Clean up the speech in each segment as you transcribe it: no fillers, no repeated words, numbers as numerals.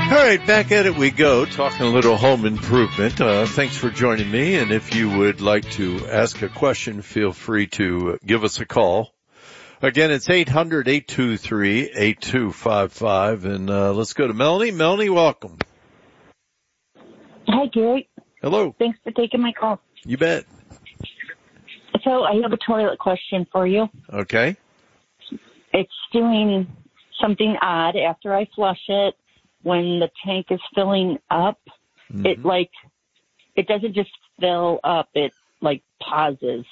All right, back at it we go, talking a little home improvement. Thanks for joining me, and if you would like to ask a question, feel free to give us a call. Again, it's 800-823-8255, and let's go to Melanie. Melanie, welcome. Hi, Gary. Hello. Thanks for taking my call. You bet. So I have a toilet question for you. Okay. It's doing something odd after I flush it. When the tank is filling up, it doesn't just fill up, it pauses.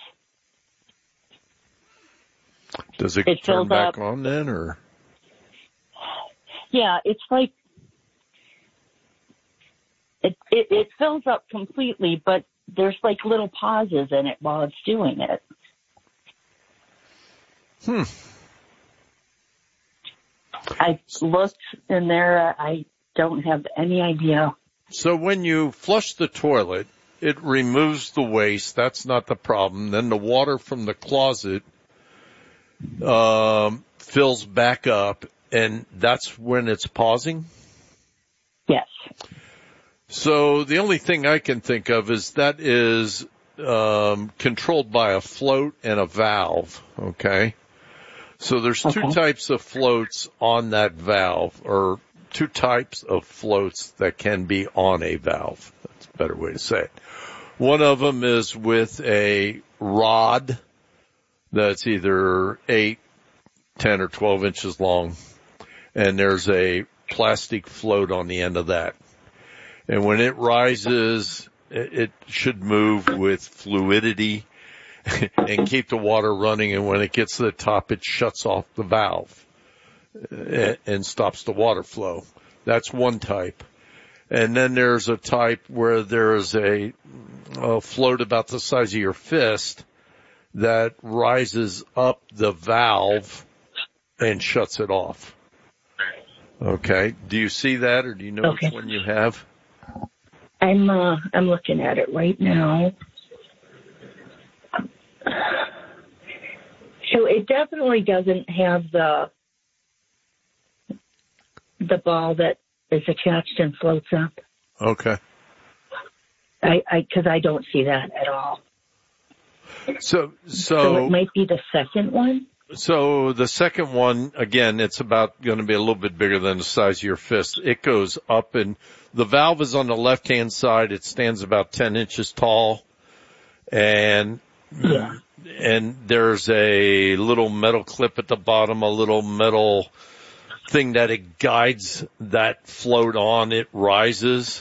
Does it turn back on then, or? Yeah, it's like, it fills up completely, but there's little pauses in it while it's doing it. I looked in there. I don't have any idea. So when you flush the toilet, it removes the waste. That's not the problem. Then the water from the closet fills back up, and that's when it's pausing? Yes. So the only thing I can think of is that is controlled by a float and a valve, okay? So there's two types of floats on that valve, or two types of floats that can be on a valve. That's a better way to say it. One of them is with a rod that's either 8, 10, or 12 inches long, and there's a plastic float on the end of that. And when it rises, it should move with fluidity and keep the water running, and when it gets to the top, it shuts off the valve and stops the water flow. That's one type. And then there's a type where there's a float about the size of your fist that rises up the valve and shuts it off. Okay. Do you see that, or do you know which one you have? I'm looking at it right now. So it definitely doesn't have the ball that is attached and floats up. Okay. Because I don't see that at all. So it might be the second one? So the second one, again, it's about going to be a little bit bigger than the size of your fist. It goes up, and the valve is on the left-hand side. It stands about 10 inches tall, and there's a little metal clip at the bottom, a little metal thing that it guides that float on. It rises.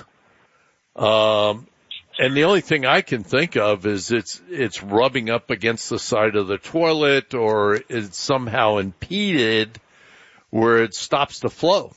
And the only thing I can think of is it's rubbing up against the side of the toilet, or it's somehow impeded where it stops the flow.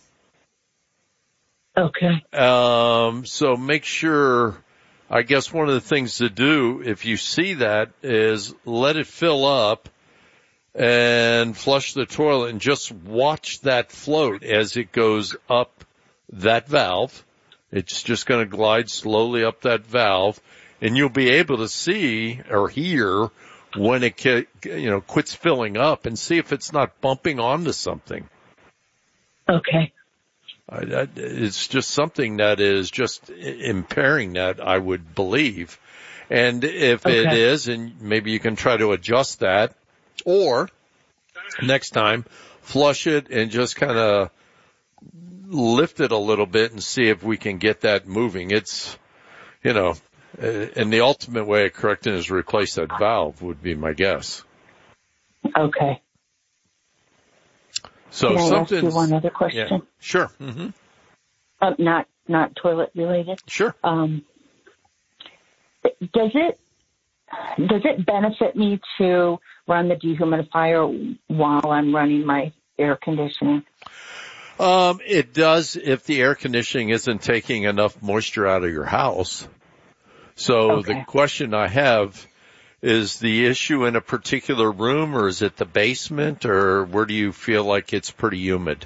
Okay. So make sure, I guess one of the things to do if you see that is let it fill up and flush the toilet and just watch that float as it goes up that valve. It's just going to glide slowly up that valve, and you'll be able to see or hear when it quits filling up, and see if it's not bumping onto something. Okay. It's just something that is just impairing that, I would believe. And if it is, and maybe you can try to adjust that, or next time flush it and just kind of lift it a little bit and see if we can get that moving. It's, and the ultimate way of correcting is replace that valve would be my guess. Okay. So can I ask you one other question? Yeah, sure. Mm-hmm. Not toilet related. Sure. Does it benefit me to run the dehumidifier while I'm running my air conditioning? It does if the air conditioning isn't taking enough moisture out of your house. So the question I have is the issue in a particular room, or is it the basement, or where do you feel like it's pretty humid?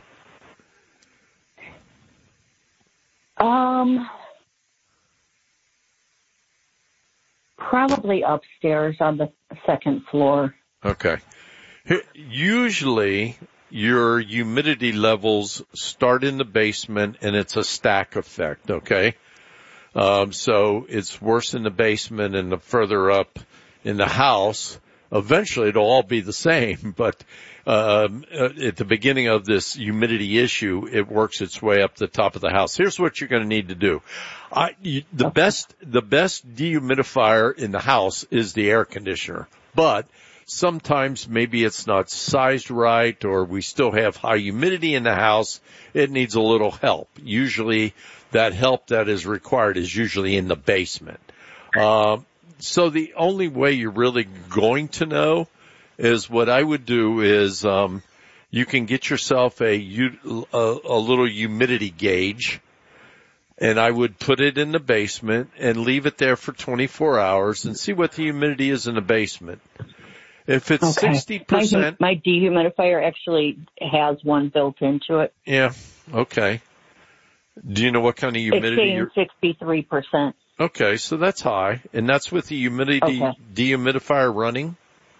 Probably upstairs on the second floor. Okay. Usually your humidity levels start in the basement and it's a stack effect, okay? So it's worse in the basement and the further up in the house. Eventually it'll all be the same, but at the beginning of this humidity issue, it works its way up the top of the house. Here's what you're going to need to do. The best dehumidifier in the house is the air conditioner, but sometimes maybe it's not sized right, or we still have high humidity in the house. It needs a little help. Usually that help that is required is usually in the basement. So the only way you're really going to know is what I would do is, you can get yourself a little humidity gauge, and I would put it in the basement and leave it there for 24 hours and see what the humidity is in the basement. If it's 60%. My dehumidifier actually has one built into it. Yeah. Okay. Do you know what kind of humidity? It's saying 63%. Okay. So that's high. And that's with the humidity dehumidifier running?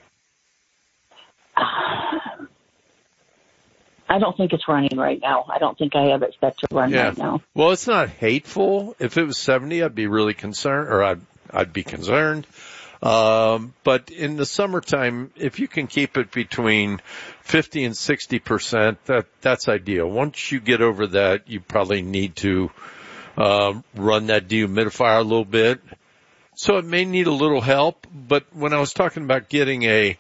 I don't think it's running right now. I don't think I have it set to run right now. Well, it's not hateful. If it was 70, I'd be really concerned, or I'd be concerned. But in the summertime, if you can keep it between 50 and 60%, that's ideal. Once you get over that, you probably need to, run that dehumidifier a little bit. So it may need a little help, but when I was talking about getting a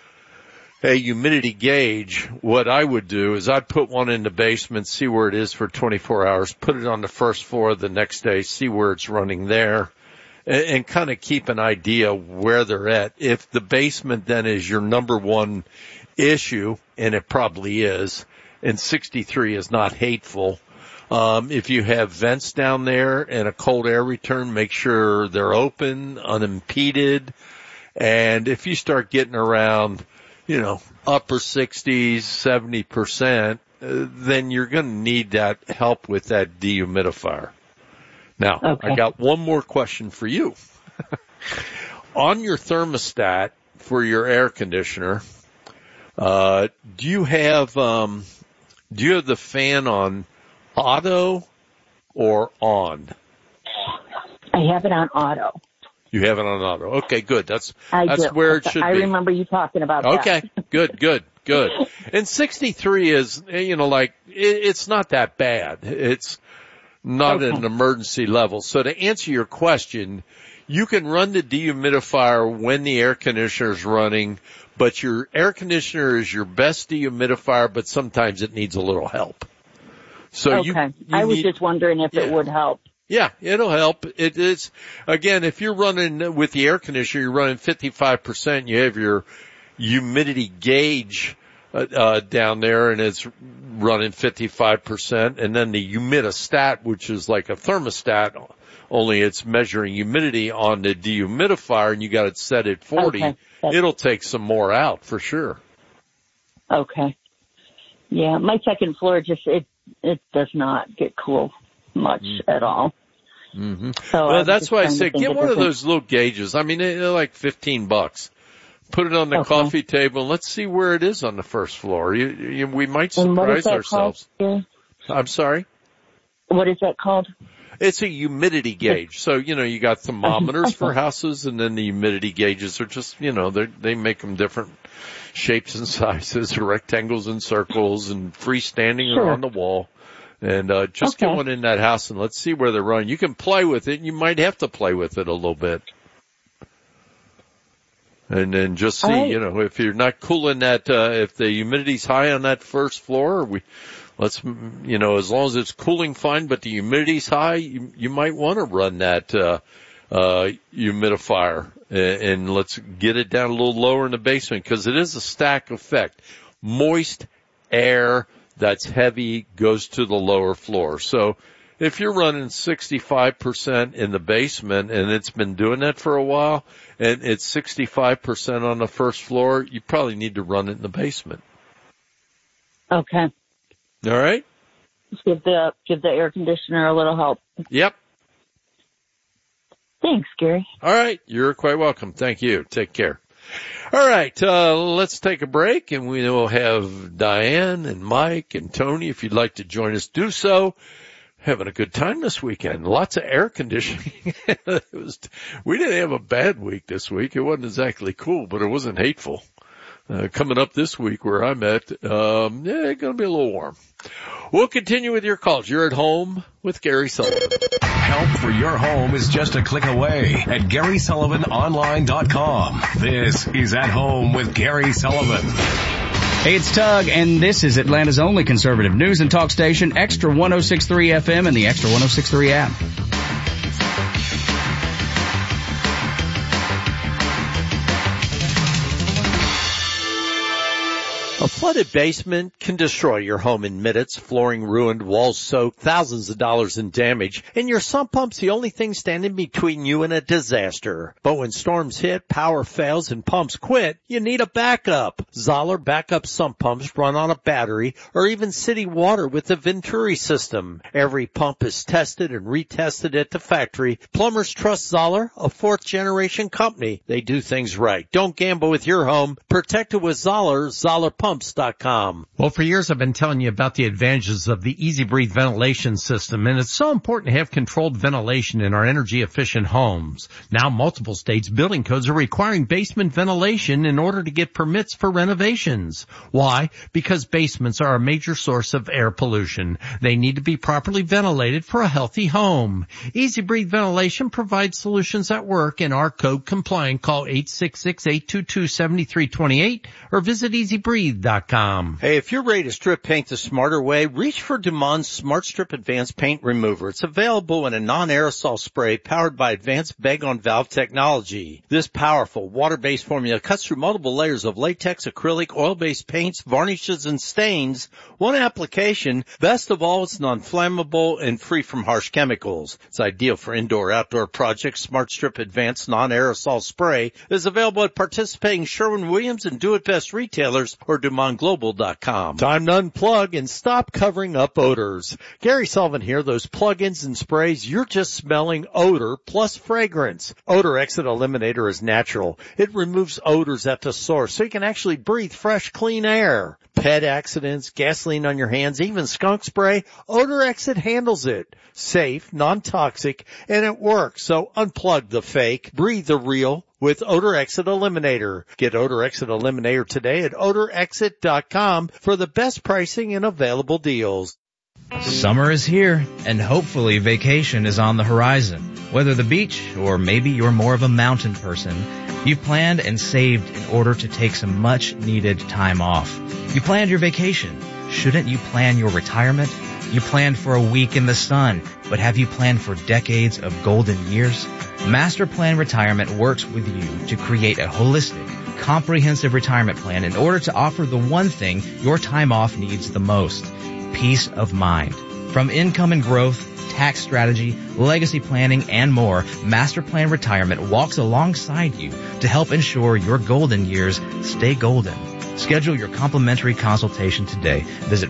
humidity gauge, what I would do is I'd put one in the basement, see where it is for 24 hours, put it on the first floor the next day, see where it's running there, and kind of keep an idea where they're at. If the basement then is your number one issue, and it probably is, and 63 is not hateful, if you have vents down there and a cold air return, make sure they're open, unimpeded, and if you start getting around, upper 60s, 70%, then you're going to need that help with that dehumidifier. Now, I got one more question for you. On your thermostat for your air conditioner, do you have the fan on auto or on? I have it on auto. You have it on auto. Okay, good. That's where it should be. I remember you talking about that. Okay, good. And 63 is, it's not that bad. It's not an emergency level. So to answer your question, you can run the dehumidifier when the air conditioner is running, but your air conditioner is your best dehumidifier, but sometimes it needs a little help. So I was just wondering if it would help. Yeah, it'll help. It is, again, if you're running with the air conditioner, you're running 55%, you have your humidity gauge, down there and it's running 55%. And then the humidistat, which is like a thermostat, only it's measuring humidity on the dehumidifier and you got it set at 40. Okay. It'll take some more out for sure. Okay. Yeah, my second floor it does not get cool much at all. Mm-hmm. So well, that's why I said get one of those little gauges. I mean, they're like $15. Put it on the coffee table and let's see where it is on the first floor. We might surprise ourselves. I'm sorry? What is that called? It's a humidity gauge. So, you got thermometers for houses and then the humidity gauges are just, they make them different shapes and sizes, rectangles and circles and freestanding or on the wall. And just get one in that house and let's see where they're running. You can play with it and you might have to play with it a little bit. And then just see, if you're not cooling that, if the humidity's high on that first floor, as long as it's cooling fine, but the humidity's high, you might want to run that, humidifier and let's get it down a little lower in the basement because it is a stack effect. Moist air that's heavy goes to the lower floor. So if you're running 65% in the basement and it's been doing that for a while and it's 65% on the first floor, you probably need to run it in the basement. Okay. All right. Give the air conditioner a little help. Yep. Thanks, Gary. All right. You're quite welcome. Thank you. Take care. All right, let's take a break, and we will have Diane and Mike and Tony. If you'd like to join us, do so. Having a good time this weekend. Lots of air conditioning. We didn't have a bad week this week. It wasn't exactly cool, but it wasn't hateful. Coming up this week where I'm at, it's going to be a little warm. We'll continue with your calls. You're at home with Gary Sullivan. Help for your home is just a click away at GarySullivanOnline.com. This is At Home with Gary Sullivan. Hey, it's Tug, and this is Atlanta's only conservative news and talk station, Extra 106.3 FM and the Extra 106.3 app. A flooded basement can destroy your home in minutes, flooring ruined, walls soaked, thousands of dollars in damage, and your sump pump's the only thing standing between you and a disaster. But when storms hit, power fails, and pumps quit, you need a backup. Zoller backup sump pumps run on a battery or even city water with the Venturi system. Every pump is tested and retested at the factory. Plumbers trust Zoller, a fourth-generation company. They do things right. Don't gamble with your home. Protect it with Zoller, ZollerPumps.com. Well, for years I've been telling you about the advantages of the Easy Breathe ventilation system, and it's so important to have controlled ventilation in our energy-efficient homes. Now multiple states' building codes are requiring basement ventilation in order to get permits for renovations. Why? Because basements are a major source of air pollution. They need to be properly ventilated for a healthy home. Easy Breathe ventilation provides solutions that work and are code compliant. Call 866-822-7328 or visit EasyBreathe.com. Hey, if you're ready to strip paint the smarter way, reach for Dumond's Smart Strip Advanced Paint Remover. It's available in a non-aerosol spray powered by advanced bag-on-valve technology. This powerful water-based formula cuts through multiple layers of latex, acrylic, oil-based paints, varnishes, and stains. One application. Best of all, it's non-flammable and free from harsh chemicals. It's ideal for indoor-outdoor projects. Smart Strip Advanced Non-Aerosol Spray is available at participating Sherwin-Williams and Do-It-Best retailers or DumondGlobal.com. Time to unplug and stop covering up odors. Gary Sullivan here. Those plug-ins and sprays, you're just smelling odor plus fragrance. Odor Exit Eliminator is natural. It removes odors at the source so you can actually breathe fresh, clean air. Pet accidents, gasoline on your hands, even skunk spray, Odor Exit handles it. Safe, non-toxic, and it works. So unplug the fake, breathe the real with Odor Exit Eliminator. Get Odor Exit Eliminator today at odorexit.com for the best pricing and available deals. Summer is here, and hopefully vacation is on the horizon. Whether the beach or maybe you're more of a mountain person, you've planned and saved in order to take some much-needed time off. You planned your vacation. Shouldn't you plan your retirement? You planned for a week in the sun, but have you planned for decades of golden years? Master Plan Retirement works with you to create a holistic, comprehensive retirement plan in order to offer the one thing your time off needs the most: peace of mind. From income and growth, tax strategy, legacy planning, and more, Master Plan Retirement walks alongside you to help ensure your golden years stay golden. Schedule your complimentary consultation today. Visit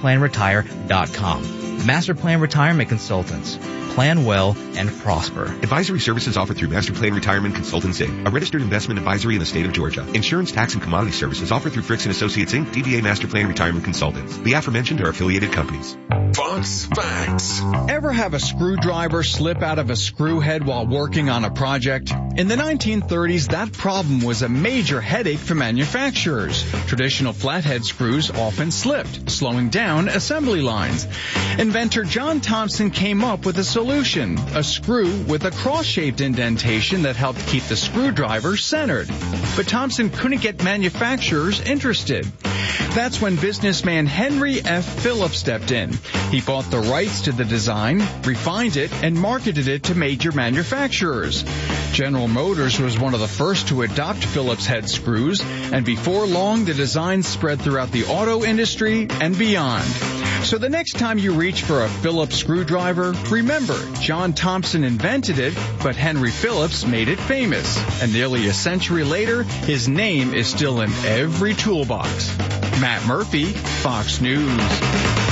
masterplanretire.com. Master Plan Retirement Consultants. Plan well and prosper. Advisory services offered through Master Plan Retirement Consultants, Inc., a registered investment advisory in the state of Georgia. Insurance, tax, and commodity services offered through Fricks & Associates, Inc., DBA Master Plan Retirement Consultants. The aforementioned are affiliated companies. Fox Facts. Ever have a screwdriver slip out of a screw head while working on a project? In the 1930s, that problem was a major headache for manufacturers. Traditional flathead screws often slipped, slowing down assembly lines. Inventor John Thompson came up with a solution, a screw with a cross-shaped indentation that helped keep the screwdriver centered. But Thompson couldn't get manufacturers interested. That's when businessman Henry F. Phillips stepped in. He bought the rights to the design, refined it, and marketed it to major manufacturers. General Motors was one of the first to adopt Phillips head screws, and before long the design spread throughout the auto industry and beyond. So the next time you reach for a Phillips screwdriver, remember, John Thompson invented it, but Henry Phillips made it famous. And nearly a century later, his name is still in every toolbox. Matt Murphy, Fox News.